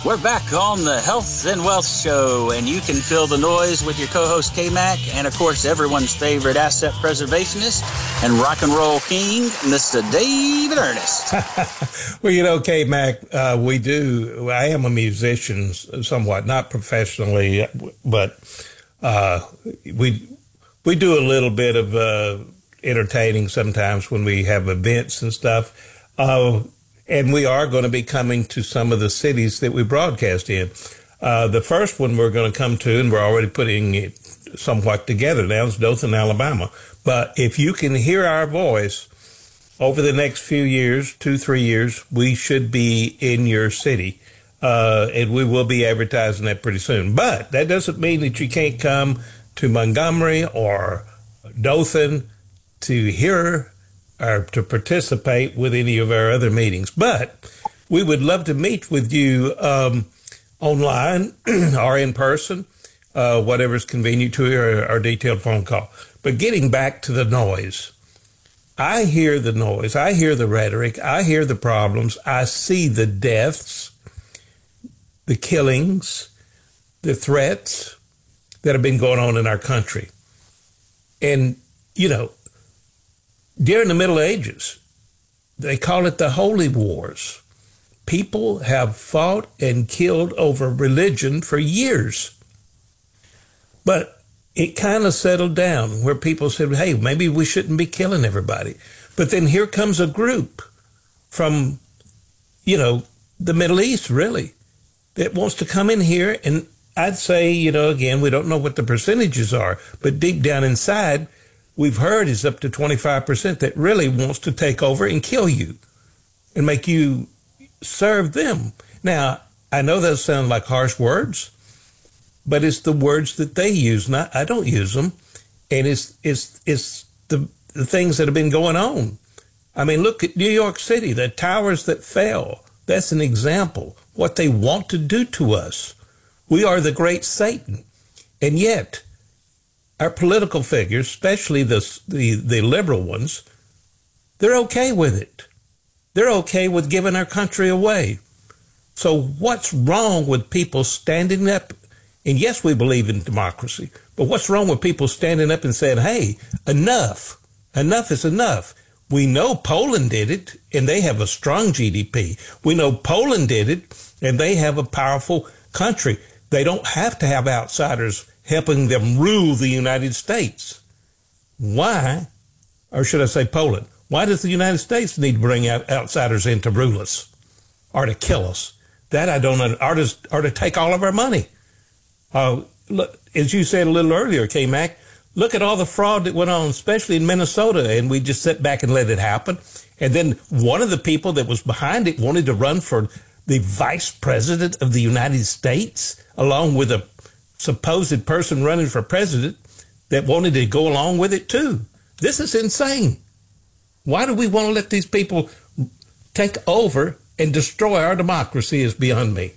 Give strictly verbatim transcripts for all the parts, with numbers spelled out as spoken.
We're back on the Health and Wealth Show, and you can fill the noise with your co-host K-Mac, and of course everyone's favorite asset preservationist and rock and roll king, Mister David Ernest. Well, you know, K-Mac, uh, we do, I am a musician somewhat, not professionally, but uh, we we do a little bit of uh, entertaining sometimes when we have events and stuff. Uh, And we are going to be coming to some of the cities that we broadcast in. Uh, the first one we're going to come to, and we're already putting it somewhat together now, is Dothan, Alabama. But if you can hear our voice over the next few years, two, three years, we should be in your city. Uh, and we will be advertising that pretty soon. But that doesn't mean that you can't come to Montgomery or Dothan to hear or to participate with any of our other meetings. But we would love to meet with you um, online or in person, uh, whatever's convenient to you, or, or detailed phone call. But getting back to the noise, I hear the noise, I hear the rhetoric, I hear the problems, I see the deaths, the killings, the threats that have been going on in our country. And, you know, during the Middle Ages, they call it the Holy Wars. People have fought and killed over religion for years. But it kind of settled down where people said, hey, maybe we shouldn't be killing everybody. But then here comes a group from, you know, the Middle East, really, that wants to come in here. And I'd say, you know, again, we don't know what the percentages are, but deep down inside, we've heard is up to twenty-five percent that really wants to take over and kill you and make you serve them. Now, I know those sound like harsh words, but it's the words that they use. Not, I don't use them. And it's, it's, it's the, the things that have been going on. I mean, look at New York City, the towers that fell. That's an example. What they want to do to us. We are the great Satan. And yet, our political figures, especially the, the the liberal ones, they're okay with it. They're okay with giving our country away. So what's wrong with people standing up? And yes, we believe in democracy, but what's wrong with people standing up and saying, hey, enough, enough is enough. We know Poland did it, and they have a strong G D P. We know Poland did it, and they have a powerful country. They don't have to have outsiders helping them rule the United States. Why, or should I say Poland, why does the United States need to bring out outsiders in to rule us or to kill us? That I don't know, or to, or to take all of our money. Uh, look, as you said a little earlier, K-Mac, look at all the fraud that went on, especially in Minnesota, and we just sat back and let it happen. And then one of the people that was behind it wanted to run for the vice president of the United States, along with a supposed person running for president that wanted to go along with it too. This is insane. Why do we want to let these people take over and destroy our democracy is beyond me.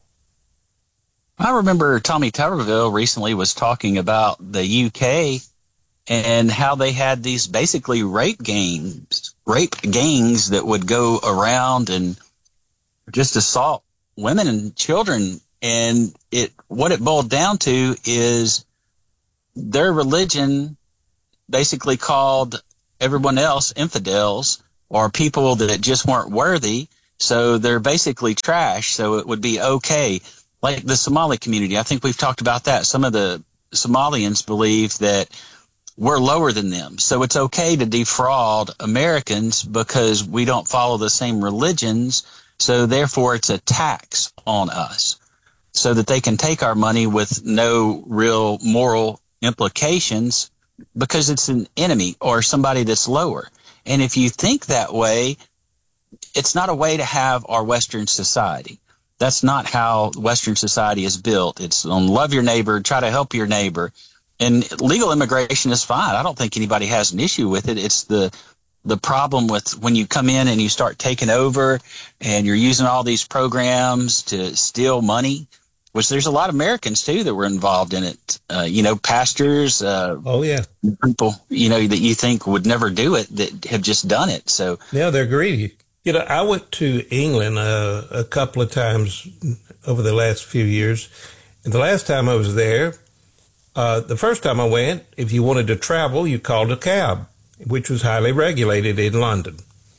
I remember Tommy Tuberville recently was talking about the U K and how they had these basically rape gangs, rape gangs that would go around and just assault women and children. And it, what it boiled down to is their religion basically called everyone else infidels or people that just weren't worthy. So they're basically trash. So it would be okay. Like the Somali community, I think we've talked about that. Some of the Somalians believe that we're lower than them. So it's okay to defraud Americans because we don't follow the same religions. So therefore it's a tax on us, so that they can take our money with no real moral implications because it's an enemy or somebody that's lower. And if you think that way, it's not a way to have our Western society. That's not how Western society is built. It's on love your neighbor, try to help your neighbor. And legal immigration is fine. I don't think anybody has an issue with it. It's the the problem with when you come in and you start taking over and you're using all these programs to steal money, which there's a lot of Americans, too, that were involved in it. Uh, you know, pastors. Uh, oh, yeah. People, you know, that you think would never do it that have just done it. So yeah, they're greedy. You know, I went to England uh, a couple of times over the last few years. And the last time I was there, uh, the first time I went, if you wanted to travel, you called a cab, which was highly regulated in London.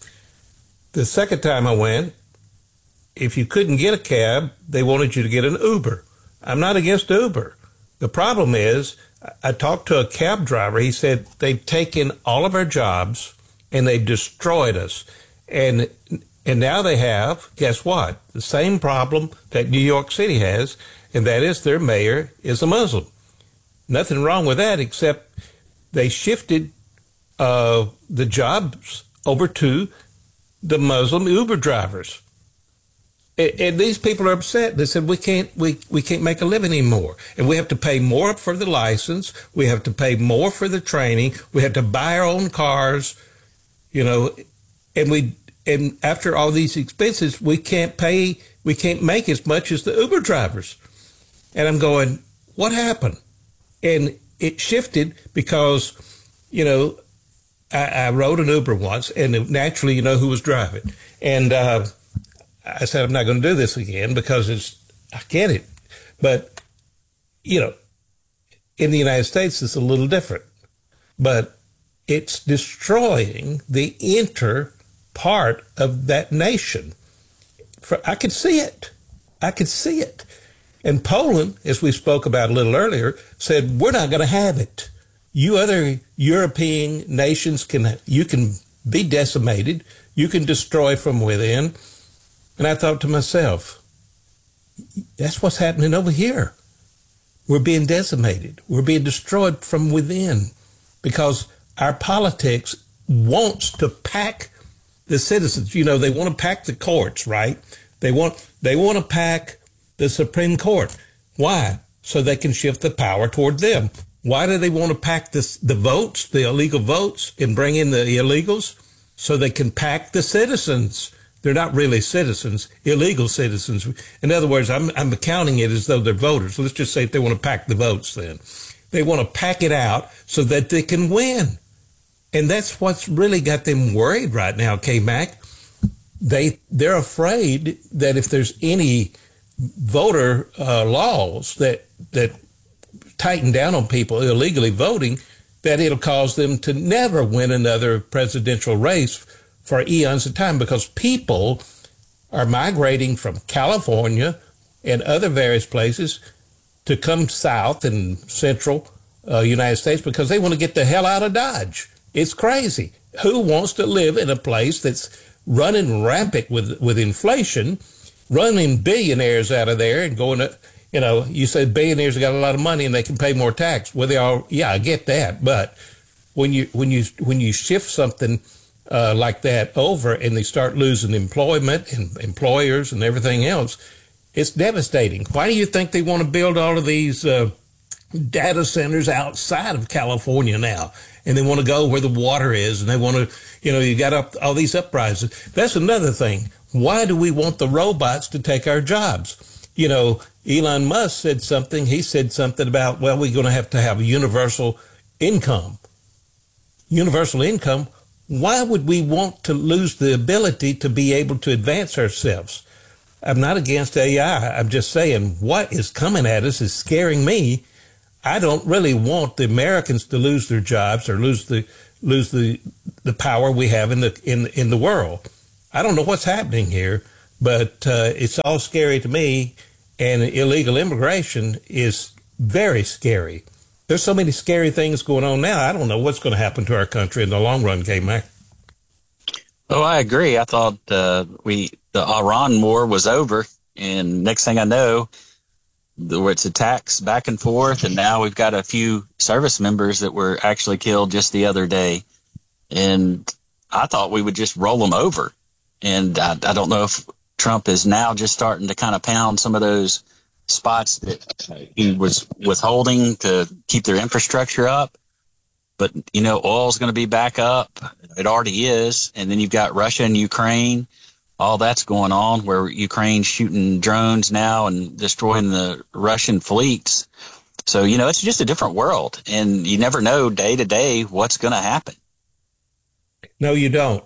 The second time I went, if you couldn't get a cab, they wanted you to get an Uber. I'm not against Uber. The problem is, I talked to a cab driver. He said they've taken all of our jobs and they've destroyed us. And and now they have, guess what? The same problem that New York City has, and that is their mayor is a Muslim. Nothing wrong with that, except they shifted uh, the jobs over to the Muslim Uber drivers. And, and these people are upset. They said, we can't, we, we can't make a living anymore. And we have to pay more for the license. We have to pay more for the training. We have to buy our own cars, you know, and we, and after all these expenses, we can't pay, we can't make as much as the Uber drivers. And I'm going, what happened? And it shifted because, you know, I, I rode an Uber once, and naturally, you know who was driving. And uh, I said, I'm not going to do this again because it's, I get it. But, you know, in the United States, it's a little different. But it's destroying the inner part of that nation. For, I could see it. I could see it. And Poland, as we spoke about a little earlier, said, we're not going to have it. You other European nations can, you can be decimated. You can destroy from within. And I thought to myself, that's what's happening over here. We're being decimated. We're being destroyed from within because our politics wants to pack the citizens. You know, they want to pack the courts, right? They want, they want to pack the Supreme Court. Why? So they can shift the power toward them. Why do they want to pack this, the votes, the illegal votes, and bring in the illegals? So they can pack the citizens. They're not really citizens, illegal citizens. In other words, I'm, I'm accounting it as though they're voters. Let's just say if they want to pack the votes then. They want to pack it out so that they can win. And that's what's really got them worried right now, K-Mac. They, they're afraid that if there's any voter uh, laws that that tighten down on people illegally voting, that it'll cause them to never win another presidential race for eons of time, because people are migrating from California and other various places to come south and central uh, United States because they want to get the hell out of Dodge. It's crazy. Who wants to live in a place that's running rampant with with inflation, running billionaires out of there and going to, you know, you say billionaires have got a lot of money and they can pay more tax. Well, they all, yeah, I get that. But when you, when you, when you shift something uh, like that over and they start losing employment and employers and everything else, it's devastating. Why do you think they want to build all of these uh, data centers outside of California now? And they want to go where the water is, and they want to, you know, you got up all these uprisings. That's another thing. Why do we want the robots to take our jobs? You know, Elon Musk said something. He said something about, well, we're going to have to have a universal income. Universal income. Why would we want to lose the ability to be able to advance ourselves? I'm not against A I. I'm just saying what is coming at us is scaring me. I don't really want the Americans to lose their jobs or lose the lose the the power we have in the in in the world. I don't know what's happening here, but uh, it's all scary to me. And illegal immigration is very scary. There's so many scary things going on now. I don't know what's going to happen to our country in the long run, K-Mac. Oh, I agree. I thought uh, we the Iran war was over, and next thing I know, it's attacks back and forth, and now we've got a few service members that were actually killed just the other day. And I thought we would just roll them over. And I, I don't know if Trump is now just starting to kind of pound some of those spots that he was withholding to keep their infrastructure up. But, you know, oil's going to be back up. It already is. And then you've got Russia and Ukraine. All that's going on, where Ukraine's shooting drones now and destroying the Russian fleets. So, you know, it's just a different world, and you never know day to day what's going to happen. No, you don't.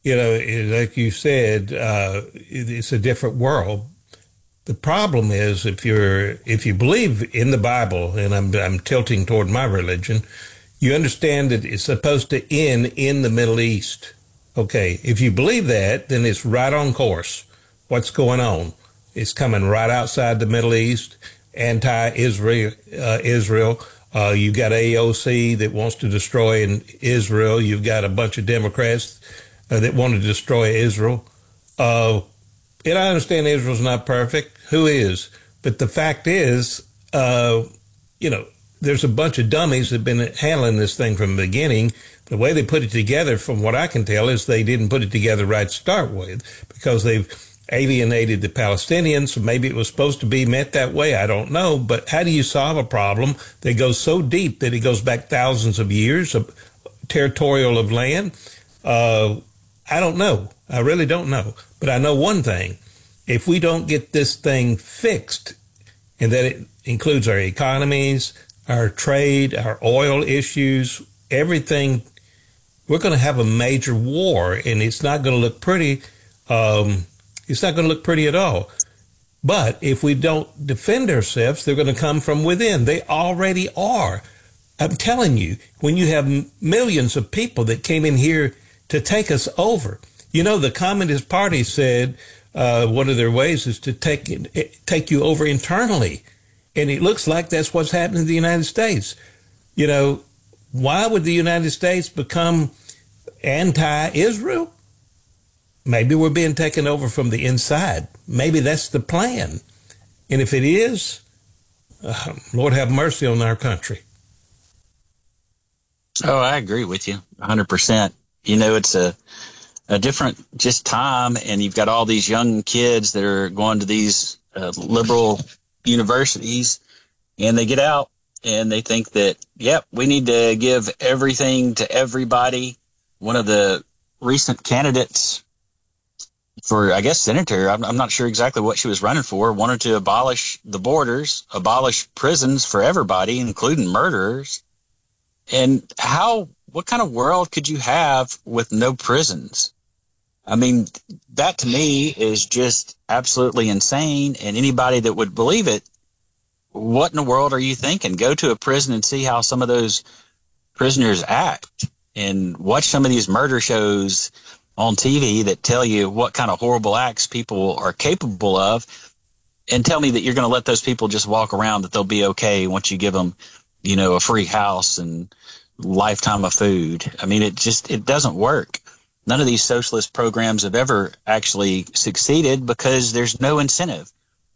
You know, like you said, uh, it's a different world. The problem is if you're if you believe in the Bible, and I'm I'm tilting toward my religion, you understand that it's supposed to end in the Middle East. Okay, if you believe that, then it's right on course. What's going on? It's coming right outside the Middle East, anti-Israel. Uh, Israel. Uh, you've got A O C that wants to destroy in Israel. You've got a bunch of Democrats uh, that want to destroy Israel. Uh, and I understand Israel's not perfect. Who is? But the fact is, uh, you know, there's a bunch of dummies that have been handling this thing from the beginning. The way they put it together, from what I can tell, is they didn't put it together right to start with because they've alienated the Palestinians. Maybe it was supposed to be meant that way. I don't know. But how do you solve a problem that goes so deep that it goes back thousands of years of territorial of land? Uh, I don't know. I really don't know. But I know one thing. If we don't get this thing fixed, and that it includes our economies, our trade, our oil issues, everything, we're going to have a major war, and it's not going to look pretty. Um, It's not going to look pretty at all. But if we don't defend ourselves, they're going to come from within. They already are. I'm telling you, when you have millions of people that came in here to take us over, you know, the Communist Party said uh, one of their ways is to take take you over internally. And it looks like that's what's happening in the United States. You know, why would the United States become anti-Israel? Maybe we're being taken over from the inside. Maybe that's the plan. And if it is, uh, Lord have mercy on our country. Oh, I agree with you one hundred percent. You know, it's a, a different just time, and you've got all these young kids that are going to these uh, liberal universities, and they get out and they think that, yep, we need to give everything to everybody. One of the recent candidates for, I guess, senator, I'm, I'm not sure exactly what she was running for, wanted to abolish the borders, abolish prisons for everybody, including murderers. And how, what kind of world could you have with no prisons? I mean, that to me is just absolutely insane. And anybody that would believe it, what in the world are you thinking? Go to a prison and see how some of those prisoners act, and watch some of these murder shows on T V that tell you what kind of horrible acts people are capable of, and tell me that you're going to let those people just walk around, that they'll be okay once you give them, you know, a free house and lifetime of food. I mean, it just, it doesn't work. None of these socialist programs have ever actually succeeded because there's no incentive.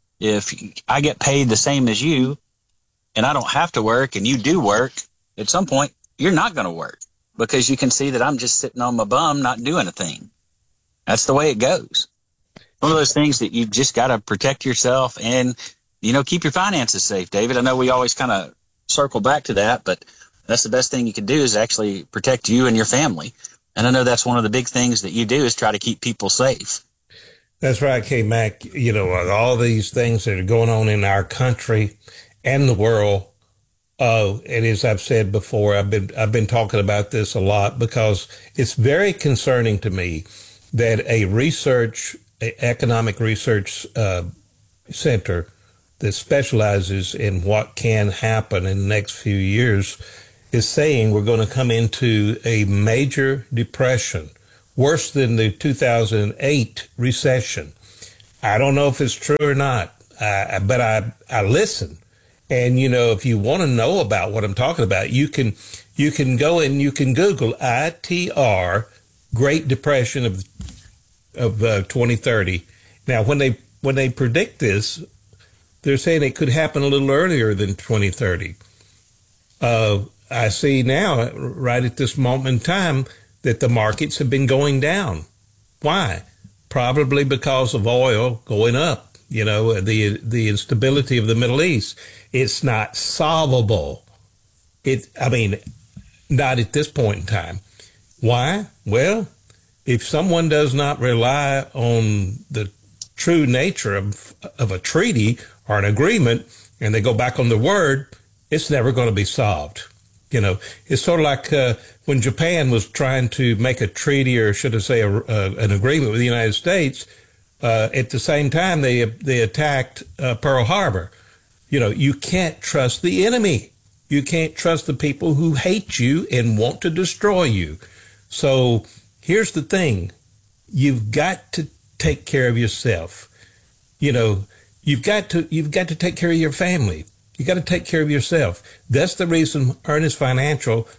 If I get paid the same as you and I don't have to work and you do work, at some point you're not going to work, because you can see that I'm just sitting on my bum not doing a thing. That's the way it goes. One of those things that you just got to protect yourself and, you know, keep your finances safe, David. I know we always kind of circle back to that, but that's the best thing you can do, is actually protect you and your family. And I know that's one of the big things that you do, is try to keep people safe. That's right, K-Mac. You know, all these things that are going on in our country and the world. Uh, and as I've said before, I've been I've been talking about this a lot, because it's very concerning to me that a research, a economic research uh, center that specializes in what can happen in the next few years is saying we're going to come into a major depression, worse than the two thousand eight recession. I don't know if it's true or not, uh, but I I listen. And, you know, if you want to know about what I'm talking about, you can you can go and you can Google I T R, Great Depression of of uh, twenty thirty. Now, when they when they predict this, they're saying it could happen a little earlier than twenty thirty. Uh, I see now, right at this moment in time, that the markets have been going down. Why? Probably because of oil going up. You know, the the instability of the Middle East. It's not solvable. It, I mean, not at this point in time. Why? Well, if someone does not rely on the true nature of of a treaty or an agreement, and they go back on their word, it's never going to be solved. You know, it's sort of like uh, when Japan was trying to make a treaty, or should I say a, uh, an agreement with the United States. Uh, at the same time, they they attacked uh, Pearl Harbor. You know, you can't trust the enemy. You can't trust the people who hate you and want to destroy you. So here's the thing. You've got to take care of yourself. You know, you've got to you've got to take care of your family. You got to take care of yourself. That's the reason Earnest Financial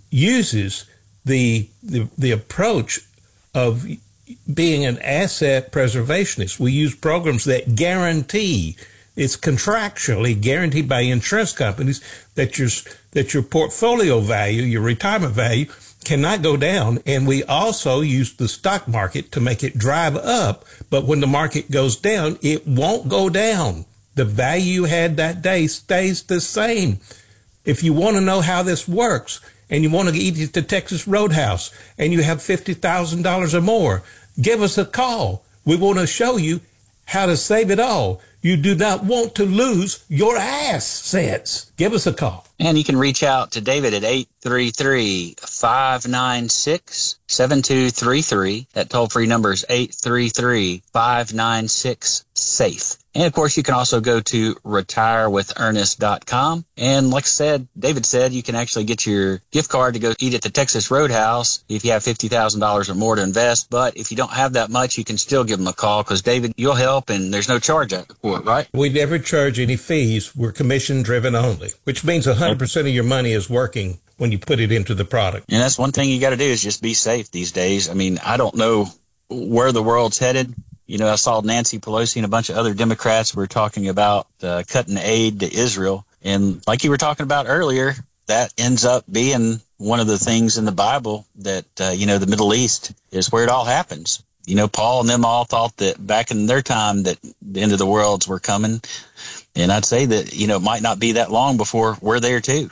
uses the the, the approach of being an asset preservationist. We use programs that guarantee, it's contractually guaranteed by insurance companies, that your that your portfolio value, your retirement value, cannot go down. And we also use the stock market to make it drive up. But when the market goes down, it won't go down. The value you had that day stays the same. If you want to know how this works, and you want to eat at the Texas Roadhouse, and you have fifty thousand dollars or more, give us a call. We want to show you how to save it all. You do not want to lose your assets. Give us a call. And you can reach out to David at eight three three, five nine six, seven two three three. That toll-free number is eight three three, five nine six, SAFE. And, of course, you can also go to retire with ernest dot com. And like I said, David said, you can actually get your gift card to go eat at the Texas Roadhouse if you have fifty thousand dollars or more to invest. But if you don't have that much, you can still give them a call because, David, you'll help and there's no charge for it, right? We never charge any fees. We're commission-driven only, which means one hundred percent of your money is working when you put it into the product. And that's one thing you got to do is just be safe these days. I mean, I don't know where the world's headed. You know, I saw Nancy Pelosi and a bunch of other Democrats were talking about uh, cutting aid to Israel. And like you were talking about earlier, that ends up being one of the things in the Bible that, uh, you know, the Middle East is where it all happens. You know, Paul and them all thought that back in their time that the end of the worlds were coming. And I'd say that, you know, it might not be that long before we're there too.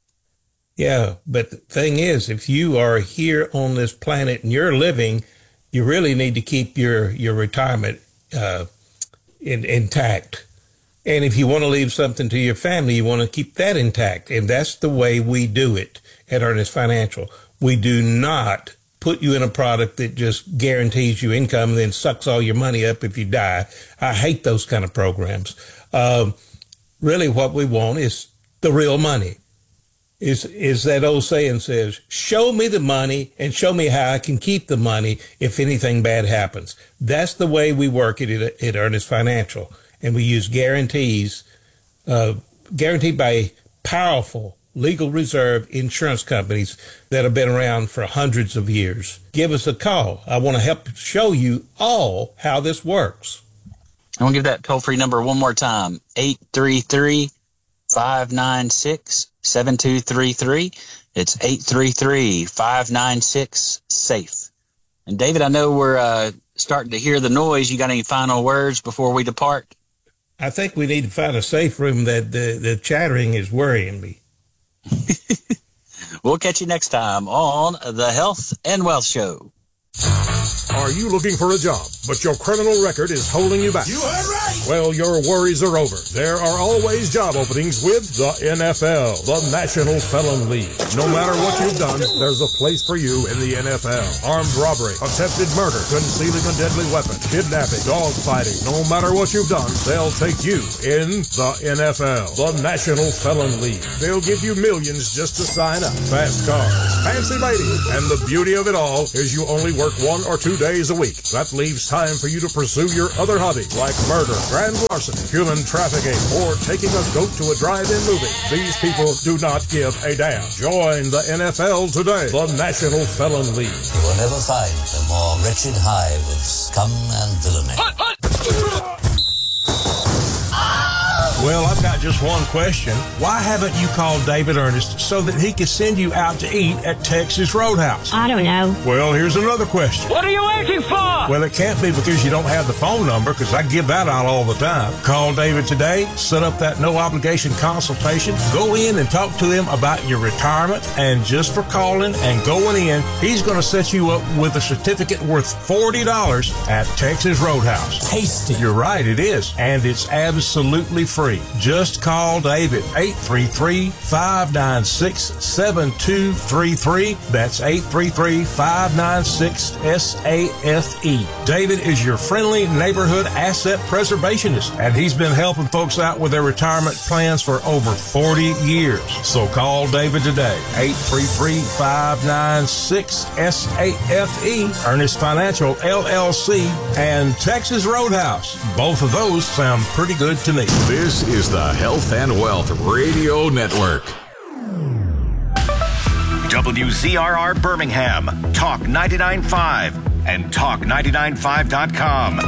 Yeah, but the thing is, if you are here on this planet and you're living, you really need to keep your, your retirement uh, in, intact. And if you want to leave something to your family, you want to keep that intact. And that's the way we do it at Earnest Financial. We do not put you in a product that just guarantees you income and then sucks all your money up if you die. I hate those kind of programs. Um, really what we want is the real money. Is is that old saying says, show me the money and show me how I can keep the money if anything bad happens. That's the way we work it at, at Earnest Financial. And we use guarantees, uh, guaranteed by powerful legal reserve insurance companies that have been around for hundreds of years. Give us a call. I want to help show you all how this works. I'm going to give that toll-free number one more time, eight three three, five nine six, seven two three three. It's eight three three, five nine six, SAFE. And, David, I know we're uh, starting to hear the noise. You got any final words before we depart? I think we need to find a safe room. That the, the chattering is worrying me. We'll catch you next time on the Health and Wealth Show. Are you looking for a job, but your criminal record is holding you back? You heard right! Well, your worries are over. There are always job openings with the N F L, the National Felon League. No matter what you've done, there's a place for you in the N F L. Armed robbery, attempted murder, concealing a deadly weapon, kidnapping, dog fighting. No matter what you've done, they'll take you in the N F L, the National Felon League. They'll give you millions just to sign up. Fast cars, fancy ladies, and the beauty of it all is you only work one or two days a week. That leaves time for you to pursue your other hobbies like murder, grand larceny, human trafficking, or taking a goat to a drive-in movie. These people do not give a damn. Join the N F L today, the National Felon League. You will never find a more wretched hive of scum and villainy. Hut, hut. Well, I've got just one question. Why haven't you called David Ernest so that he could send you out to eat at Texas Roadhouse? I don't know. Well, here's another question. What are you waiting for? Well, it can't be because you don't have the phone number, because I give that out all the time. Call David today, set up that no-obligation consultation, go in and talk to him about your retirement, and just for calling and going in, he's going to set you up with a certificate worth forty dollars at Texas Roadhouse. Tasty. You're right, it is, and it's absolutely free. free. Just call David, eight three three, five nine six, seven two three three. That's eight three three, five nine six, S A F E. David is your friendly neighborhood asset preservationist, and he's been helping folks out with their retirement plans for over forty years. So call David today, eight three three, five nine six, S A F E, Ernest Financial, L L C, and Texas Roadhouse. Both of those sound pretty good to me. This is the Health and Wealth Radio Network. W Z R R Birmingham, Talk ninety-nine point five, and talk ninety-nine point five dot com.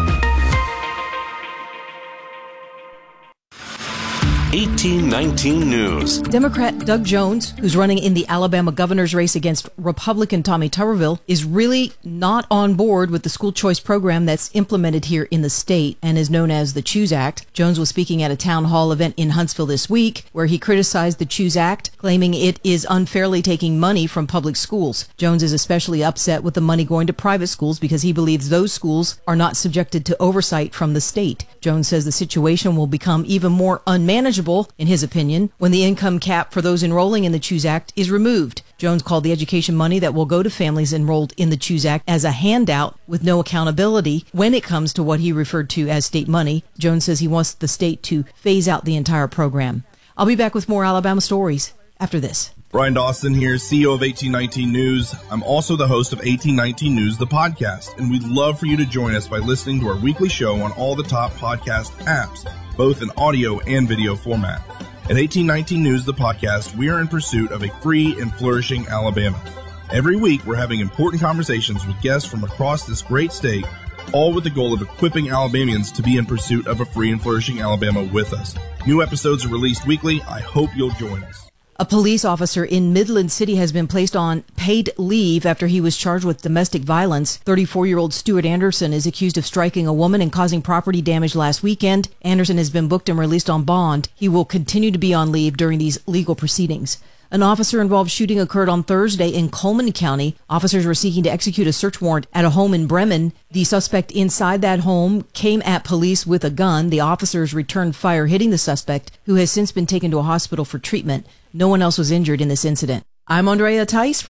eighteen nineteen News. Democrat Doug Jones, who's running in the Alabama governor's race against Republican Tommy Tuberville, is really not on board with the school choice program that's implemented here in the state and is known as the Choose Act. Jones was speaking at a town hall event in Huntsville this week where he criticized the Choose Act, claiming it is unfairly taking money from public schools. Jones is especially upset with the money going to private schools because he believes those schools are not subjected to oversight from the state. Jones says the situation will become even more unmanageable, in his opinion, when the income cap for those enrolling in the Choose Act is removed. Jones called the education money that will go to families enrolled in the Choose Act as a handout with no accountability when it comes to what he referred to as state money. Jones says he wants the state to phase out the entire program. I'll be back with more Alabama stories after this. Brian Dawson here, C E O of eighteen nineteen News. I'm also the host of eighteen nineteen News, the podcast, and we'd love for you to join us by listening to our weekly show on all the top podcast apps, both in audio and video format. At eighteen nineteen News, the podcast, we are in pursuit of a free and flourishing Alabama. Every week, we're having important conversations with guests from across this great state, all with the goal of equipping Alabamians to be in pursuit of a free and flourishing Alabama with us. New episodes are released weekly. I hope you'll join us. A police officer in Midland City has been placed on paid leave after he was charged with domestic violence. thirty-four-year-old Stuart Anderson is accused of striking a woman and causing property damage last weekend. Anderson has been booked and released on bond. He will continue to be on leave during these legal proceedings. An officer-involved shooting occurred on Thursday in Coleman County. Officers were seeking to execute a search warrant at a home in Bremen. The suspect inside that home came at police with a gun. The officers returned fire, hitting the suspect, who has since been taken to a hospital for treatment. No one else was injured in this incident. I'm Andrea Tice.